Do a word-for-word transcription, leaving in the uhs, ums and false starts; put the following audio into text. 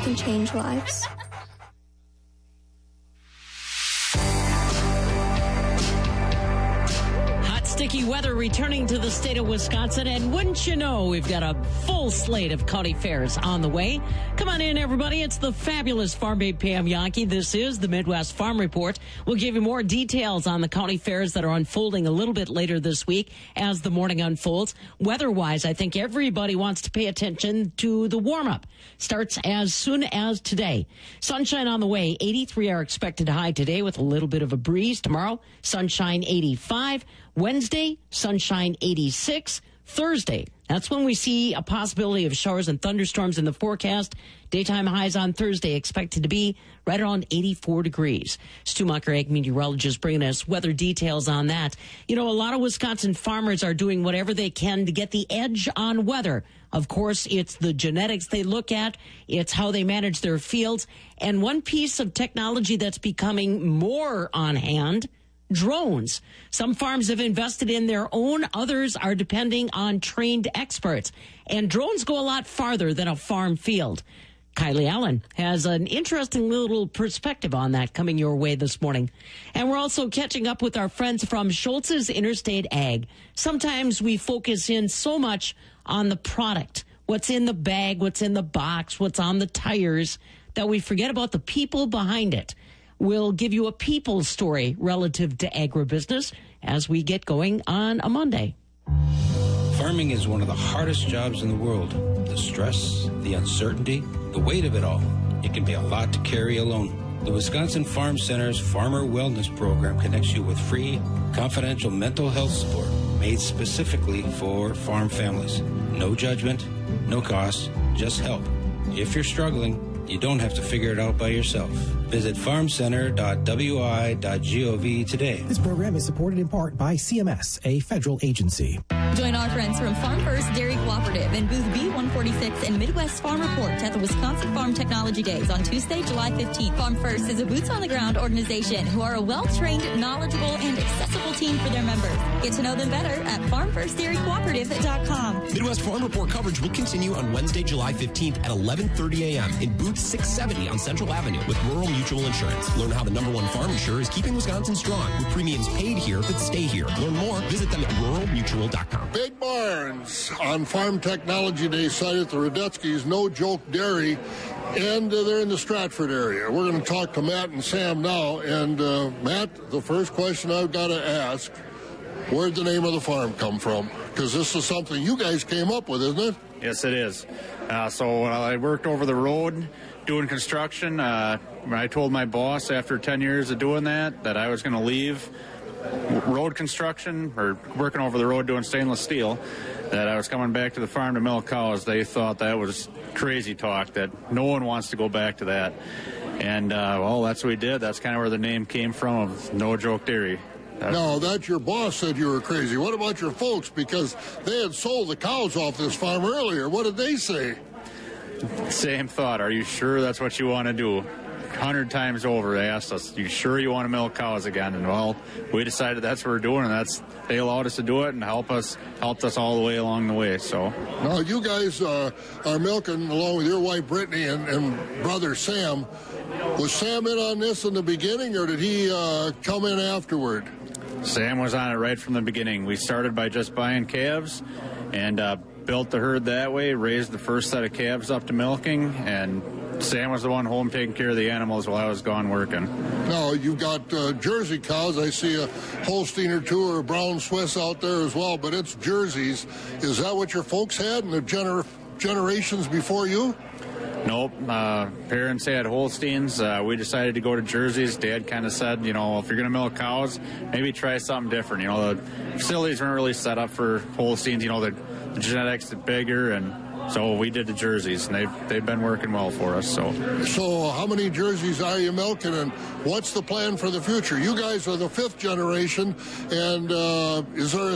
can change lives. Sticky weather returning to the state of Wisconsin, and wouldn't you know, we've got a full slate of county fairs on the way. Come on in, everybody. It's the fabulous Farm Babe Pam Yankee. This is the Midwest Farm Report. We'll give you more details on the county fairs that are unfolding a little bit later this week as the morning unfolds. Weather-wise, I think everybody wants to pay attention to the warm-up. Starts as soon as today. Sunshine on the way. eighty-three are expected high today with a little bit of a breeze. Tomorrow, sunshine eighty-five. Wednesday, sunshine eighty-six. Thursday, that's when we see a possibility of showers and thunderstorms in the forecast. Daytime highs on Thursday expected to be right around eighty-four degrees. Stu Mucker, ag meteorologist, bringing us weather details on that. You know, a lot of Wisconsin farmers are doing whatever they can to get the edge on weather. Of course, it's the genetics they look at. It's how they manage their fields. And one piece of technology that's becoming more on hand, drones. Some farms have invested in their own. Others are depending on trained experts. And drones go a lot farther than a farm field. Kylie Allen has an interesting little perspective on that coming your way this morning. And we're also catching up with our friends from Schultz's Interstate Ag. Sometimes we focus in so much on the product, what's in the bag, what's in the box, what's on the tires, that we forget about the people behind it. We'll give you a people story relative to agribusiness as we get going on a Monday. Farming is one of the hardest jobs in the world. The stress, the uncertainty, the weight of it all. It can be a lot to carry alone. The Wisconsin Farm Center's Farmer Wellness Program connects you with free, confidential mental health support made specifically for farm families. No judgment, no cost, just help. If you're struggling, you don't have to figure it out by yourself. Visit farm center dot w i dot gov today. This program is supported in part by C M S, a federal agency. Join our friends from Farm First Dairy Cooperative in booth B one forty-six and Midwest Farm Report at the Wisconsin Farm Technology Days on Tuesday, July fifteenth. Farm First is a boots-on-the-ground organization who are a well-trained, knowledgeable, and accessible team for their members. Get to know them better at farm first dairy cooperative dot com. Midwest Farm Report coverage will continue on Wednesday, July fifteenth at eleven thirty a.m. in booth six seventy on Central Avenue with Rural Mutual Insurance. Learn how the number one farm insurer is keeping Wisconsin strong with premiums paid here that stay here. Learn more, visit them at rural mutual dot com. Big Barns on Farm Technology Day site at the Radetzky's No Joke Dairy, and uh, they're in the Stratford area. We're going to talk to Matt and Sam now. And uh, Matt, the first question I've got to ask, where'd the name of the farm come from? Because this is something you guys came up with, isn't it? Yes, it is. Uh, so uh, I worked over the road doing construction. Uh, I told my boss after ten years of doing that that I was going to leave road construction or working over the road doing stainless steel, that I was coming back to the farm to milk cows. They thought that was crazy talk, that no one wants to go back to that. And, uh, well, that's what we did. That's kind of where the name came from, of No Joke Dairy. That's no, that your boss said you were crazy. What about your folks? Because they had sold the cows off this farm earlier. What did they say? Same thought. Are you sure that's what you want to do? A hundred times over, they asked us, you sure you want to milk cows again? And, well, we decided that's what we're doing, and that's they allowed us to do it and help us, helped us all the way along the way. So now you guys uh, are milking along with your wife, Brittany, and, and brother Sam. Was Sam in on this in the beginning, or did he uh, come in afterward? Sam was on it right from the beginning. We started by just buying calves and uh, built the herd that way, raised the first set of calves up to milking, and Sam was the one home taking care of the animals while I was gone working. Now, you've got uh, Jersey cows. I see a Holstein or two or a brown Swiss out there as well, but it's Jerseys. Is that what your folks had in the gener- generations before you? Nope. Uh, parents had Holsteins. Uh, we decided to go to Jerseys. Dad kind of said, you know, if you're going to milk cows, maybe try something different. You know, the facilities weren't really set up for Holsteins. You know, the, the genetics are bigger, and so we did the Jerseys, and they've, they've been working well for us. So, so how many Jerseys are you milking, and what's the plan for the future? You guys are the fifth generation, and uh, is there a